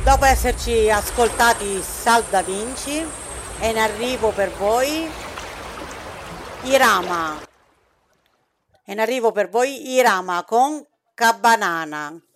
dopo esserci ascoltati Salvo da Vinci, è in arrivo per voi Irama. È in arrivo per voi Irama con Cabanana.